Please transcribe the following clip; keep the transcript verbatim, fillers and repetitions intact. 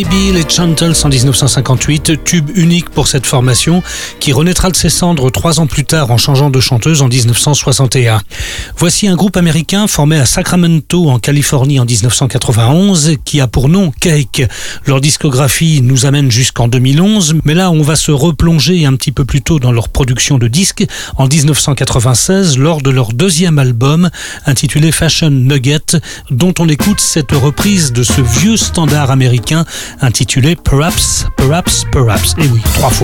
Baby les Chantels en dix-neuf cent cinquante-huit, tube unique pour cette formation qui renaîtra de ses cendres trois ans plus tard en changeant de chanteuse en dix-neuf cent soixante et un. Voici un groupe américain formé à Sacramento en Californie en dix-neuf cent quatre-vingt-onze qui a pour nom Cake. Leur discographie nous amène jusqu'en deux mille onze, mais là on va se replonger un petit peu plus tôt dans leur production de disques en dix-neuf cent quatre-vingt-seize lors de leur deuxième album intitulé Fashion Nugget, dont on écoute cette reprise de ce vieux standard américain intitulé Perhaps, Perhaps, Perhaps. Et oui, trois fois.